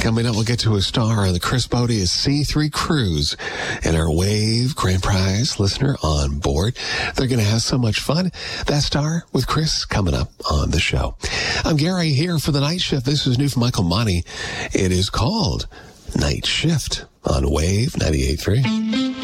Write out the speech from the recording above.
Coming up, we'll get to a star on the Chris Bodius C3 cruise and our Wave Grand Prize listener on board. They're going to have so much fun. That star with Chris coming up on the show. I'm Gary here for the night shift. This is new from Michael Monty. It is called Night Shift on Wave 98.3.